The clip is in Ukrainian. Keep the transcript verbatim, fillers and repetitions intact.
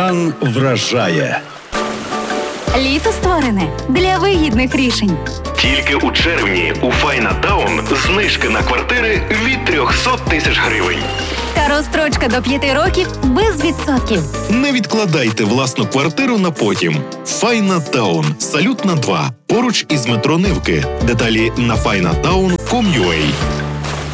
Стан вражає. Літо створене для вигідних рішень. Тільки у червні у Файнатаун знижки на квартири від триста тисяч гривень. Та розстрочка до п'яти років без відсотків. Не відкладайте власну квартиру на потім. Файнатаун. Салют на два. Поруч із метро Нивки. Деталі на файнатаун крапка ком крапка ю а.